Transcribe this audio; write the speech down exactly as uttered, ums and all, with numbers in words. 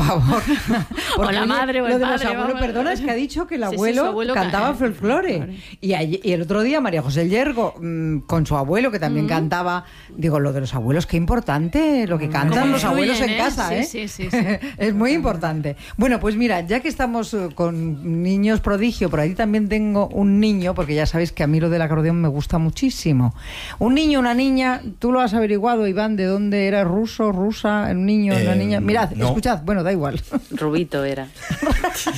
favor. O la madre o el lo de padre, los abuelos, vamos. perdona, es que ha dicho que el Sí, sí, abuelo, su abuelo cantaba can- folclore. folclore. Y, allí- y el otro día María José Yergo, mmm, con su abuelo, que también Mm. cantaba, digo, lo de los abuelos, qué importante lo que cantan Cómo los abuelos en influyen, ¿eh? casa, Sí, ¿eh? sí, sí, sí. Es muy importante. Bueno, pues mira, ya que estamos eh, con niños prodigio, por ahí también tengo un niño, porque ya sabéis que a mí lo del acordeón me gusta muchísimo. Un niño, una niña, tú lo has averiguado, Iván, de dónde era, ruso, rusa, un niño, una Eh, niña. Mirad, no. escuchad, bueno, da igual. Rubito era.